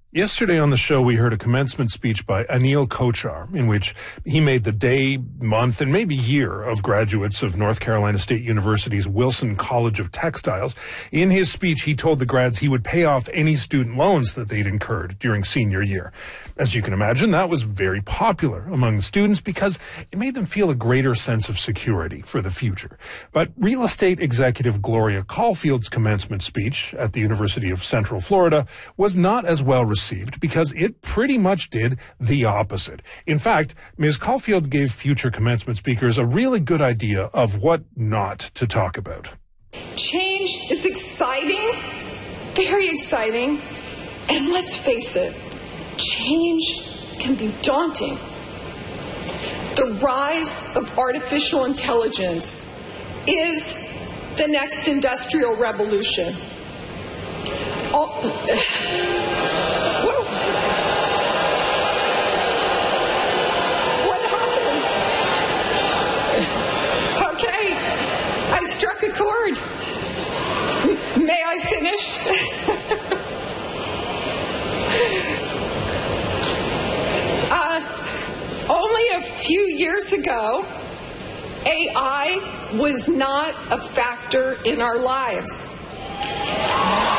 Yesterday on the show, we heard a commencement speech by Anil Kochar, in which he made the day, month, and maybe year of graduates of North Carolina State University's Wilson College of Textiles. In his speech, he told the grads he would pay off any student loans that they'd incurred during senior year. As you can imagine, that was very popular among the students because it made them feel a greater sense of security for the future. But real estate executive Gloria Caulfield's commencement speech at the University of Central Florida was not as well received because it pretty much did the opposite. In fact, Ms. Caulfield gave future commencement speakers a really good idea of what not to talk about. Change is exciting, very exciting, and let's face it, change can be daunting. The rise of artificial intelligence is the next industrial revolution. What happened? Okay, I struck a chord. May I finish? Only a few years ago, AI was not a factor in our lives.